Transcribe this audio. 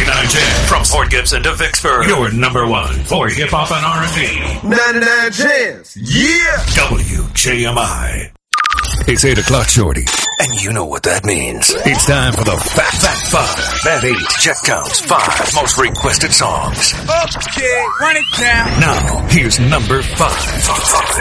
99.10 from Fort Gibson to Vicksburg. Your number one for hip-hop and R&B. 99 Chance. Yeah! WJMI. It's 8 o'clock, shorty. And you know what that means. It's time for the Fat Five. At 8, check counts 5 most requested songs. Okay, run it down. Now, here's number 5.